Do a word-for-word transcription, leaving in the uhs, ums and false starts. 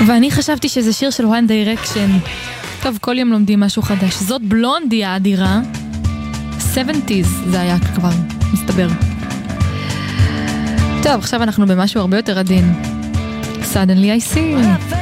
ואני חשבתי שזה שיר של One Direction. טוב, כל יום לומדים משהו חדש. זאת בלונדי האדירה. שבעים זה היה כבר, מסתבר. טוב, עכשיו אנחנו במשהו הרבה יותר עדין. Suddenly I see.